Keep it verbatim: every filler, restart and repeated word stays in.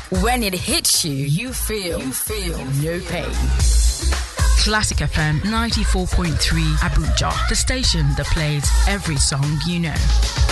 When it hits you, you feel, you feel no pain. Classic F M ninety-four point three Abuja, the station that plays every song you know.